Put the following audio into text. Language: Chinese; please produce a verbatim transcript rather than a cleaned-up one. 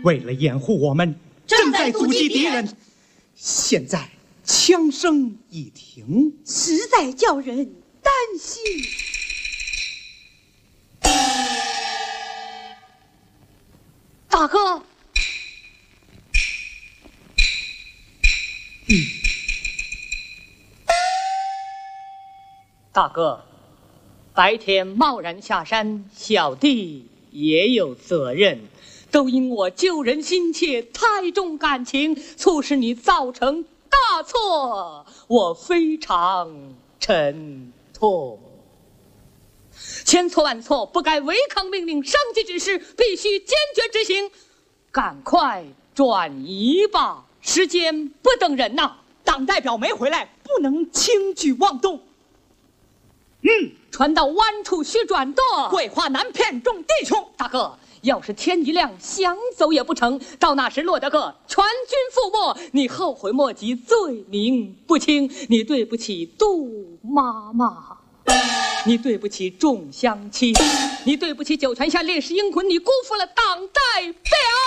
为了掩护我们，正在阻击敌人。现在枪声一停， 实在叫人担心。大哥， 嗯，大哥，白天贸然下山，小弟也有责任。都因我救人心切，太重感情，促使你造成大错，我非常沉痛。千错万错，不该违抗命令，上级指示必须坚决执行，赶快转移吧，时间不等人呐！ 党代表没回来，不能轻举妄动。 嗯，船到弯处须转舵， 鬼话难骗众弟兄。 大哥，要是天一亮想走也不成，到那时落得个全军覆没，你后悔莫及，罪名不轻。你对不起杜妈妈，你对不起众乡亲，你对不起九泉下烈士英魂，你辜负了党代表。